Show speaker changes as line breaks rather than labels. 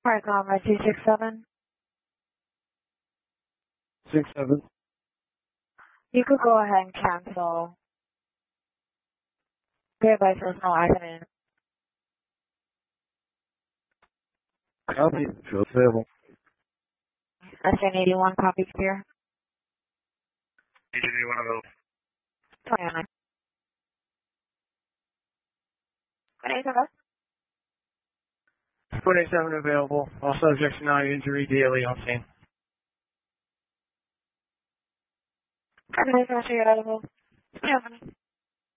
Alright, comrade 267.
67.
You could go ahead and cancel. The advice was no accident.
Copy. Show available.
SN 81 copies here.
You give me one of those.
29. Good day, sir.
47 available. All subjects non-injury daily on scene.
Good day, sir. Available. Yeah.